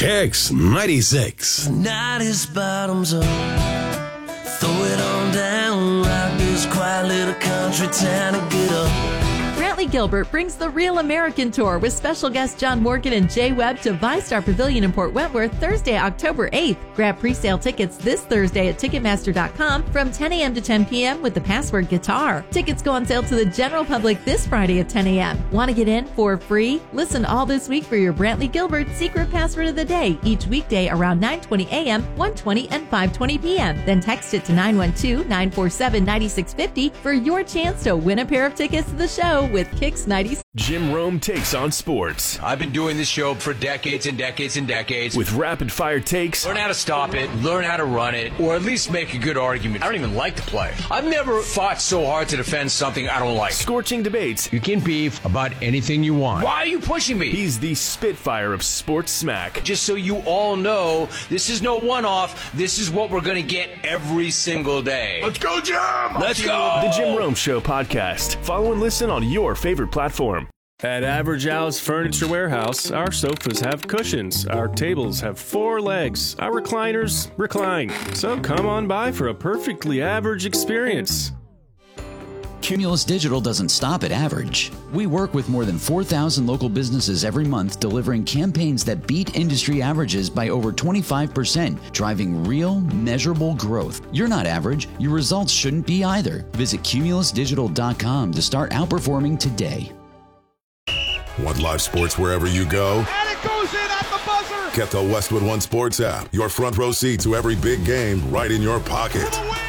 Kicks 96. Night is bottoms up. Throw it on down. Rock this quiet little country town and get up. Brantley Gilbert brings the Real American Tour with special guests John Morgan and Jay Webb to ViStar Pavilion in Port Wentworth Thursday, October 8th. Grab pre-sale tickets this Thursday at Ticketmaster.com from 10 a.m. to 10 p.m. with the password guitar. Tickets go on sale to the general public this Friday at 10 a.m. Want to get in for free? Listen all this week for your Brantley Gilbert secret password of the day each weekday around 9:20 a.m., 1:20, and 5:20 p.m. Then text it to 912-947-9650 for your chance to win a pair of tickets to the show with Kicks 96. Jim Rome takes on sports. I've been doing this show for decades and decades and decades. With rapid-fire takes. Learn how to stop it, learn how to run it, or at least make a good argument. I don't even like the play. I've never fought so hard to defend something I don't like. Scorching debates. You can beef about anything you want. Why are you pushing me? He's the Spitfire of sports smack. Just so you all know, this is no one-off. This is what we're going to get every single day. Let's go, Jim! Let's go! The Jim Rome Show podcast. Follow and listen on your favorite platform. At Average Al's Furniture Warehouse, our sofas have cushions, our tables have 4 legs, our recliners recline. So come on by for a perfectly average experience. Cumulus Digital doesn't stop at average. We work with more than 4,000 local businesses every month, delivering campaigns that beat industry averages by over 25%, driving real, measurable growth. You're not average. Your results shouldn't be either. Visit cumulusdigital.com to start outperforming today. Want live sports wherever you go? And it goes in at the buzzer! Get the Westwood One Sports app. Your front row seat to every big game right in your pocket. For the win!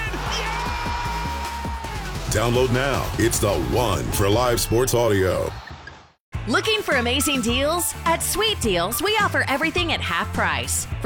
Download now. It's the one for live sports audio. Looking for amazing deals? At Sweet Deals, we offer everything at half price.